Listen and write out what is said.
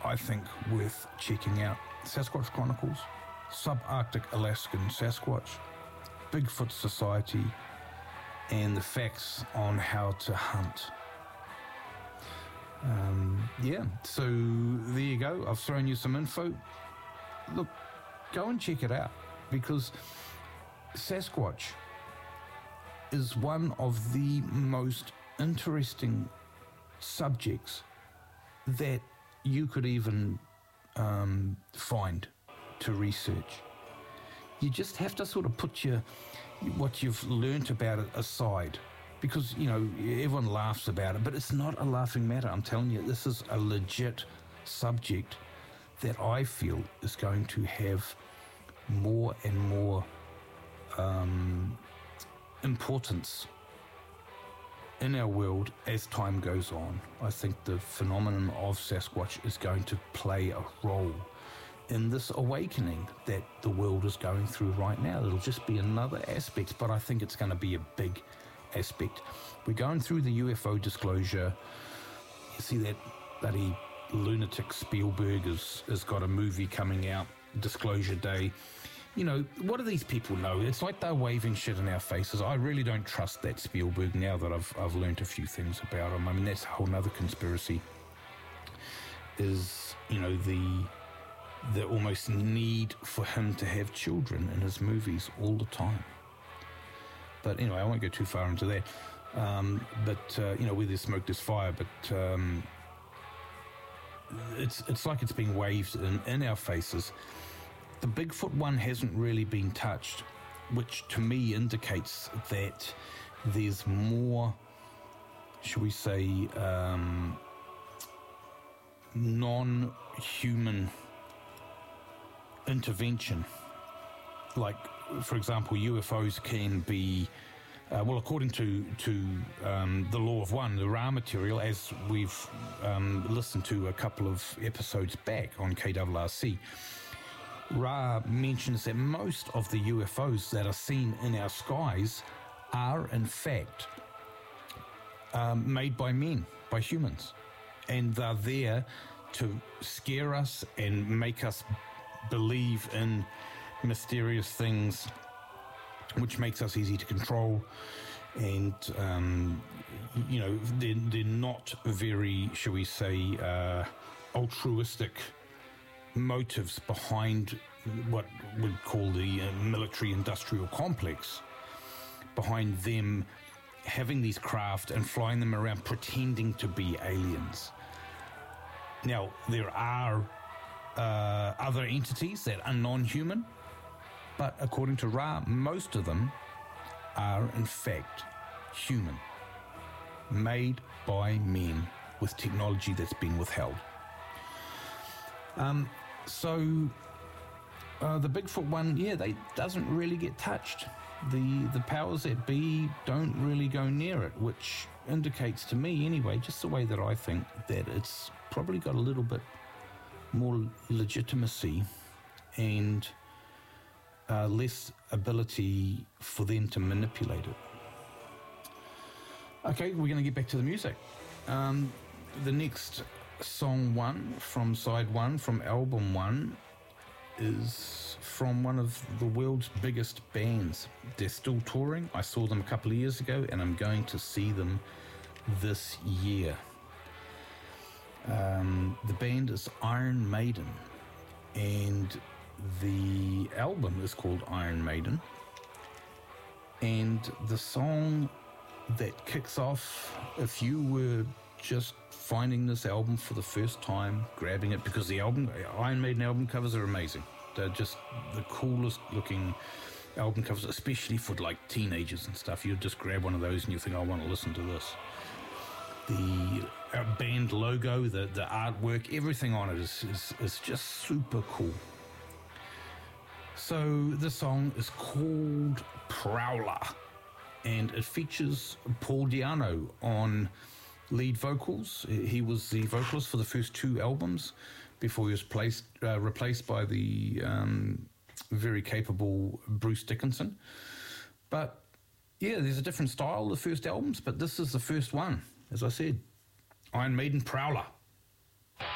I think, worth checking out. Sasquatch Chronicles, Subarctic Alaskan Sasquatch, Bigfoot Society, and the facts on how to hunt. So there you go. I've thrown you some info. Look, go and check it out, because Sasquatch is one of the most interesting subjects that you could even find to research. You just have to sort of put what you've learnt about it aside, because, you know, everyone laughs about it, but it's not a laughing matter. I'm telling you, this is a legit subject that I feel is going to have more and more importance in our world as time goes on. I think the phenomenon of Sasquatch is going to play a role in this awakening that the world is going through right now. It'll just be another aspect, but I think it's going to be a big aspect. We're going through the UFO disclosure. You see that bloody lunatic Spielberg has got a movie coming out, Disclosure Day. You know, what do these people know? It's like they're waving shit in our faces. I really don't trust that Spielberg now that I've learned a few things about him. I mean, that's a whole nother conspiracy, is, you know, the almost need for him to have children in his movies all the time. But anyway, I won't go too far into that. You know, where there's smoke, there's fire. But it's like it's being waved in our faces. The Bigfoot one hasn't really been touched, which to me indicates that there's more, shall we say, non-human intervention. Like, for example, UFOs can be, according to the Law of One, the Ra material, as we've listened to a couple of episodes back on KRRC, Ra mentions that most of the UFOs that are seen in our skies are, in fact, made by men, by humans. And they're there to scare us and make us believe in mysterious things, which makes us easy to control. And, you know, they're not very, shall we say, altruistic motives behind what we'd call the military-industrial complex, behind them having these craft and flying them around pretending to be aliens. Now, there are other entities that are non-human, but according to Ra, most of them are in fact human, made by men with technology that's been withheld. The Bigfoot one, they doesn't really get touched. The powers that be don't really go near it, which indicates to me anyway, just the way that I think, that it's probably got a little bit more legitimacy and less ability for them to manipulate it. Okay, we're going to get back to the music. The next song one from side one, from album one, is from one of the world's biggest bands. They're still touring. I saw them a couple of years ago, and I'm going to see them this year. The band is Iron Maiden, and the album is called Iron Maiden. And the song that kicks off, if you were just finding this album for the first time, grabbing it, because the Iron Maiden album covers are amazing. They're just the coolest looking album covers, especially for like teenagers and stuff. You just grab one of those and you think, I want to listen to this. The band logo, the artwork, everything on it is just super cool. So the song is called Prowler, and it features Paul Di'Anno on lead vocals. He was the vocalist for the first two albums before he was replaced by the very capable Bruce Dickinson. But yeah, there's a different style, the first albums, but this is the first one, as I said. Iron Maiden, Prowler.